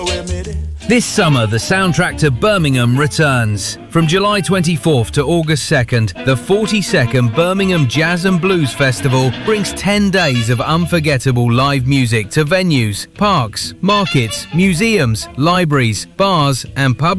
This summer, the soundtrack to Birmingham returns. From July 24th to August 2nd, the 42nd Birmingham Jazz and Blues Festival brings 10 days of unforgettable live music to venues, parks, markets, museums, libraries, bars and pubs